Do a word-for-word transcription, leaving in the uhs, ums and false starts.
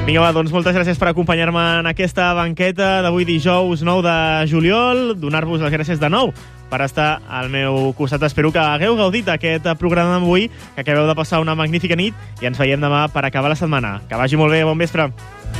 Vinga, va, doncs moltes gràcies per acompanyar-me en aquesta banqueta d'avui dijous nou de juliol, donar-vos les gràcies de nou per estar al meu costat. Espero que hagueu gaudit aquest programa d'avui, que acabeu de passar una magnífica nit i ens veiem demà per acabar la setmana. Que vagi molt bé, bon vespre.